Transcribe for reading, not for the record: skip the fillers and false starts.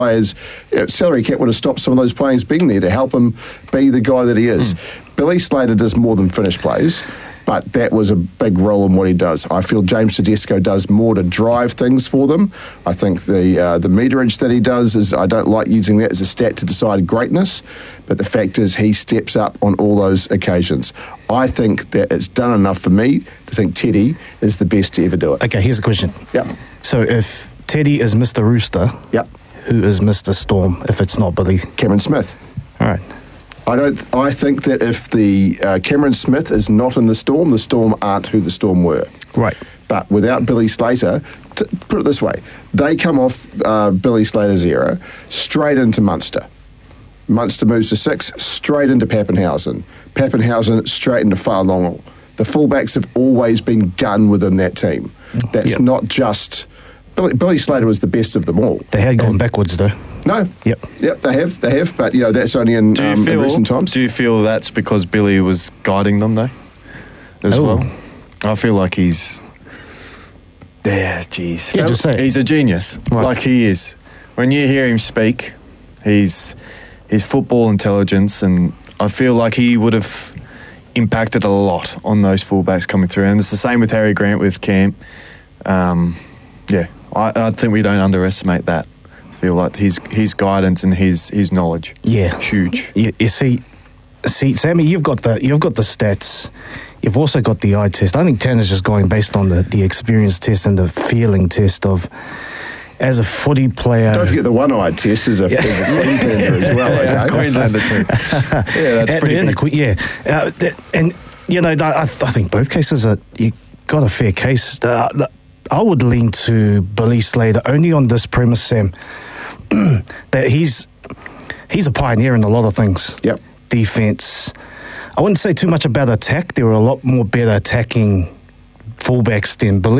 players, salary cap would have stopped some of those players being there to help him be the guy that he is. Billy Slater does more than finish plays, but that was a big role in what he does. I feel James Tedesco does more to drive things for them. I think the meterage that he does is, I don't like using that as a stat to decide greatness, but the fact is he steps up on all those occasions. I think that it's done enough for me to think Teddy is the best to ever do it. Okay, here's a question. Yep. So if Teddy is Mr. Rooster, Yep. who is Mr. Storm if it's not Billy? Cameron Smith. All right. I think that if the Cameron Smith is not in the Storm aren't who the Storm were. Right. But without Billy Slater, put it this way, they come off Billy Slater's era straight into Munster. Munster moves to 6, straight into Pappenhausen. Pappenhausen straight into Farlongel. The fullbacks have always been gun within that team. That's not just... Billy Slater was the best of them all. They had gone backwards, though. No. Yep, they have. But, that's only in recent times. Do you feel that's because Billy was guiding them, though, as well? I feel like he's... Yeah, jeez. Yeah, just say it. He's a genius, like he is. When you hear him speak, his football intelligence, and I feel like he would have impacted a lot on those fullbacks coming through. And it's the same with Harry Grant with Cam. I think we don't underestimate that. I feel like his guidance and his knowledge. Yeah, huge. You see, Sammy, you've got the stats. You've also got the eye test. I think Tanner's just going based on the experience test and the feeling test of as a footy player. Don't forget the one-eye test as a Queenslander as well. Okay? Queenslander too. Yeah, that's pretty big. I think both cases you got a fair case. I would lean to Billy Slater only on this premise, Sam, that he's a pioneer in a lot of things. Yep. Defense. I wouldn't say too much about attack. There were a lot more better attacking fullbacks than Billy.